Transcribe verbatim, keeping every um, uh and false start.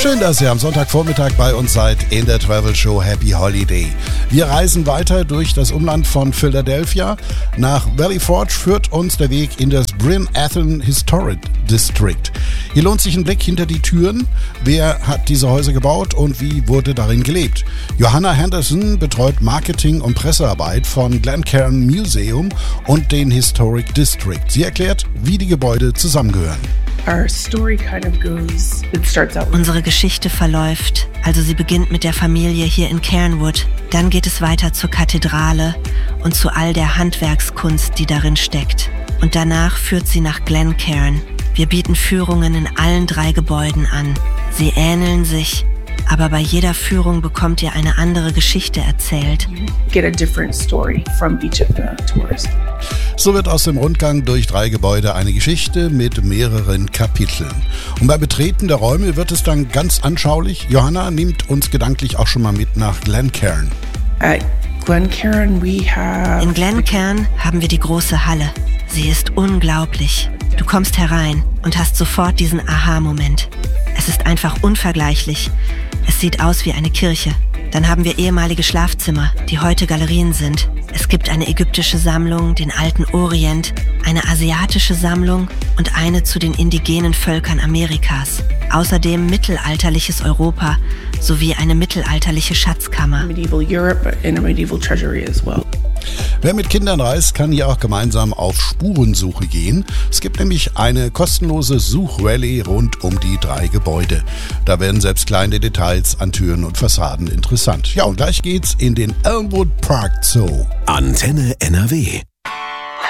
Schön, dass ihr am Sonntagvormittag bei uns seid in der Travel Show Happy Holiday. Wir reisen weiter durch das Umland von Philadelphia. Nach Valley Forge führt uns der Weg in das Bryn Athyn Historic District. Hier lohnt sich ein Blick hinter die Türen. Wer hat diese Häuser gebaut und wie wurde darin gelebt? Johanna Henderson betreut Marketing und Pressearbeit von Glencairn Museum und den Historic District. Sie erklärt, wie die Gebäude zusammengehören. Our story kind of goes, it starts out with Unsere Geschichte verläuft, also sie beginnt mit der Familie hier in Cairnwood, dann geht es weiter zur Kathedrale und zu all der Handwerkskunst, die darin steckt. Und danach führt sie nach Glencairn. Wir bieten Führungen in allen drei Gebäuden an. Sie ähneln sich, aber bei jeder Führung bekommt ihr eine andere Geschichte erzählt. get a different story from each of the tours. So wird aus dem Rundgang durch drei Gebäude eine Geschichte mit mehreren Kapiteln. Und beim Betreten der Räume wird es dann ganz anschaulich. Johanna nimmt uns gedanklich auch schon mal mit nach Glencairn. At Glencairn we have In Glencairn haben wir die große Halle. Sie ist unglaublich. Du kommst herein und hast sofort diesen Aha-Moment. Es ist einfach unvergleichlich. Es sieht aus wie eine Kirche. Dann haben wir ehemalige Schlafzimmer, die heute Galerien sind. Es gibt eine ägyptische Sammlung, den alten Orient, eine asiatische Sammlung und eine zu den indigenen Völkern Amerikas. Außerdem mittelalterliches Europa sowie eine mittelalterliche Schatzkammer. medieval Europe and a medieval treasury as well. Wer mit Kindern reist, kann hier auch gemeinsam auf Spurensuche gehen. Es gibt nämlich eine kostenlose Suchrallye rund um die drei Gebäude. Da werden selbst kleine Details an Türen und Fassaden interessant. Ja, und gleich geht's in den Elmwood Park Zoo. Antenne N R W.